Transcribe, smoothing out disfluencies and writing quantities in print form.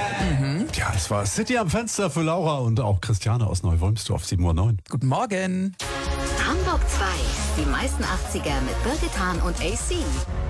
Ja, es war City am Fenster für Laura und auch Christiane aus Neu-Wolmsdorf, 7:09 Uhr. Guten Morgen. Hamburg 2, die meisten 80er mit Birgit Hahn und AC.